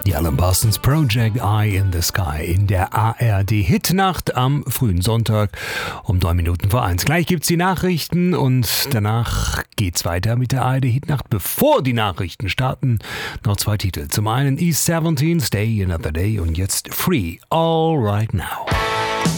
Die Alan Parsons Project, Eye in the Sky in der ARD-Hitnacht am frühen Sonntag um 1:03. Gleich gibt's die Nachrichten und danach geht's weiter mit der ARD-Hitnacht. Bevor die Nachrichten starten, noch 2 Titel. Zum einen East 17, Stay Another Day und jetzt Free, All Right Now.